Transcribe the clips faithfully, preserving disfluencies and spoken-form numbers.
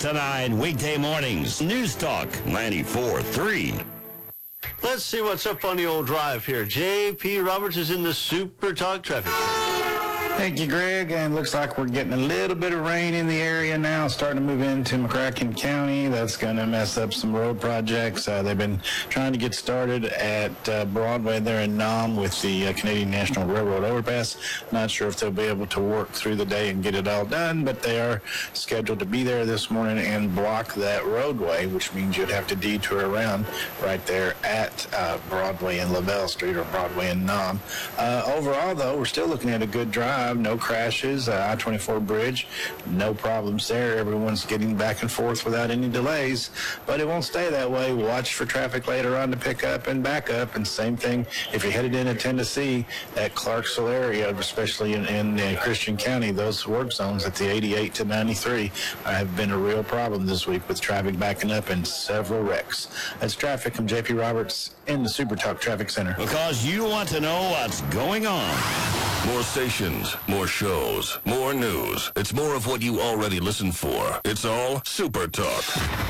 to nine, weekday mornings. News Talk ninety-four point three. Let's see what's up on the old drive here. J P Roberts is in the Super Talk traffic. Thank you, Greg. And it looks like we're getting a little bit of rain in the area now, starting to move into McCracken County. That's going to mess up some road projects. Uh, they've been trying to get started at uh, Broadway there in Nam with the uh, Canadian National Railroad overpass. Not sure if they'll be able to work through the day and get it all done, but they are scheduled to be there this morning and block that roadway, which means you'd have to detour around right there at uh, Broadway and Lavelle Street, or Broadway and Nam. Uh, overall, though, we're still looking at a good drive. No crashes. Uh, I twenty-four bridge, no problems there. Everyone's getting back and forth without any delays, but it won't stay that way. Watch for traffic later on to pick up and back up, and same thing if you're headed into Tennessee, at Clarksville area, especially in, in uh, Christian County. Those work zones at the eighty-eight to ninety-three have been a real problem this week with traffic backing up and several wrecks. That's traffic. I'm J P Roberts in the Super Talk Traffic Center. Because you want to know what's going on. More stations, more shows, more news. It's more of what you already listen for. It's all Super Talk.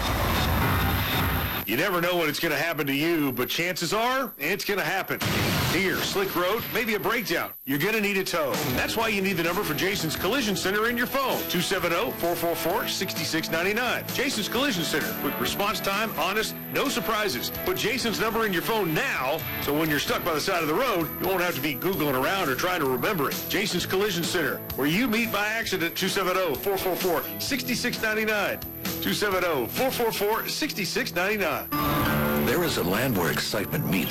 You never know when it's going to happen to you, but chances are it's going to happen. Here, slick road, maybe a breakdown. You're going to need a tow. That's why you need the number for Jason's Collision Center in your phone. two seven zero, four four four, six six nine nine. Jason's Collision Center. Quick response time, honest, no surprises. Put Jason's number in your phone now, so when you're stuck by the side of the road, you won't have to be Googling around or trying to remember it. Jason's Collision Center, where you meet by accident. two seven zero, four four four, six six nine nine. two seven zero, four four four, six six nine nine. There is a land where excitement meets